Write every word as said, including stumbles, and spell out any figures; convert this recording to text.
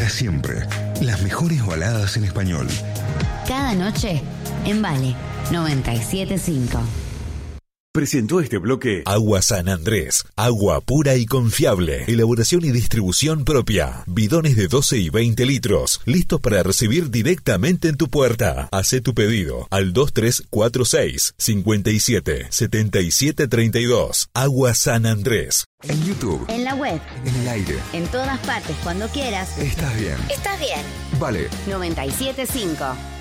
para siempre. Las mejores baladas en español. Cada noche en Vale noventa y siete punto cinco. Presentó este bloque Agua San Andrés, agua pura y confiable, elaboración y distribución propia, bidones de doce y veinte litros, listos para recibir directamente en tu puerta. Hacé tu pedido al dos tres cuatro seis, cinco siete, siete siete tres dos. Agua San Andrés. En YouTube. En la web. En el aire. En todas partes, cuando quieras. Estás bien. Estás bien. Vale. noventa y siete punto cinco.